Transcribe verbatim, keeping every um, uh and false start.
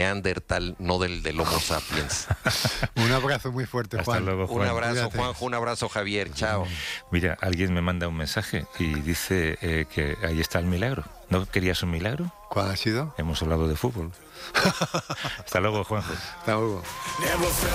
Neandertal, no del, del Homo sapiens. Un abrazo muy fuerte, Hasta Juan. luego, Juan. Un abrazo, Cuídate. Juanjo, un abrazo, Javier. Chao. Mira, alguien me manda un mensaje y dice eh, que ahí está el milagro. ¿No querías un milagro? ¿Cuál ha sido? Hemos hablado de fútbol. Hasta luego, Juanjo. Hasta luego.